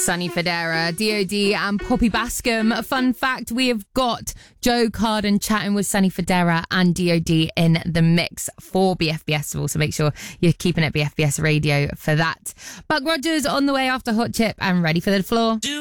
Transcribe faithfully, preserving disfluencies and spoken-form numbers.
Sonny Fodera, D O D and Poppy Bascom. A fun fact, we have got Joe Carden chatting with Sonny Fodera and D O D in the mix for B F B S, so make sure you're keeping it B F B S Radio for that. Buck Rogers on the way after Hot Chip and ready for the floor.